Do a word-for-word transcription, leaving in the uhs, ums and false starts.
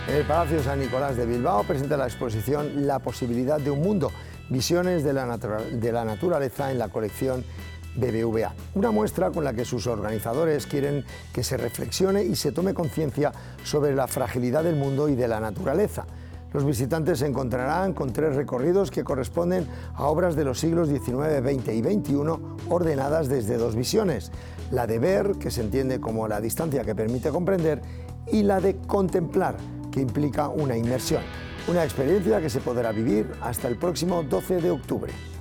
En el Palacio San Nicolás de Bilbao presenta la exposición La posibilidad de un mundo, visiones de la, natura- de la naturaleza en la colección B B V A. Una muestra con la que sus organizadores quieren que se reflexione y se tome conciencia sobre la fragilidad del mundo y de la naturaleza. Los visitantes se encontrarán con tres recorridos que corresponden a obras de los siglos diecinueve, veinte y veintiuno ordenadas desde dos visiones. La de ver, que se entiende como la distancia que permite comprender, y la de contemplar, que implica una inmersión. Una experiencia que se podrá vivir hasta el próximo doce de octubre.